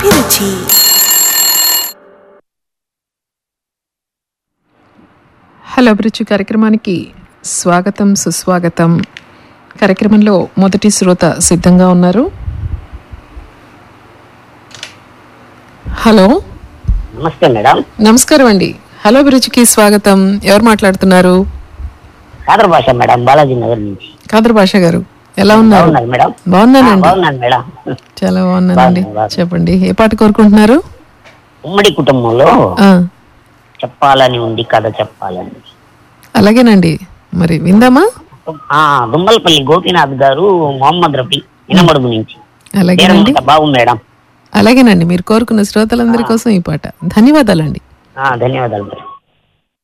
అభిరుచి. హలో అభిరుచి కార్యక్రమానికి స్వాగతం, సుస్వాగతం. కార్యక్రమంలో మొదటి శ్రోత సిద్ధంగా ఉన్నారు. హలో, నమస్తే మేడం. నమస్కారం అండి. హలో అభిరుచికి స్వాగతం. ఎవరు మాట్లాడుతున్నారు? కాదర్ భాష మేడం, బాలాజీ నగర్ నుంచి. కాదర్ భాష గారు, ఎలా ఉన్నారు? మేడం బాగున్నానండి. బాగున్నాను మేడం. చాలా బాగున్నానండి. చెప్పండి, ఏ పాట కోరుకుంటున్నారు? ఉమ్మడి కుటుంబంలో ఆ, చెప్పాలని ఉంది, కథ చెప్పాలని. అలాగేనండి, మరి విందామా? దుమ్మలపల్లి గోపీనాథ్ గారు, మొహమ్మద్ రఫీ, ఇనమడుగు నుంచి. అలాగేనండి, బాబు మేడం. అలాగేనండి. మీరు కోరుకున్న శ్రోతలందరి కోసం ఈ పాట. ధన్యవాదాలండి. ధన్యవాదాలు మేడం.